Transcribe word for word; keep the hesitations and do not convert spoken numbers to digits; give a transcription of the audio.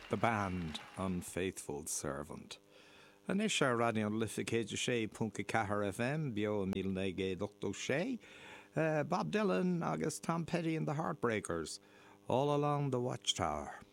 the band Unfaithful Servant. An is ar radio Lificage sé punca cahar F M bio mil nege docto sé. Uh, Bob Dylan agus Tom Petty and the Heartbreakers, All Along the Watchtower.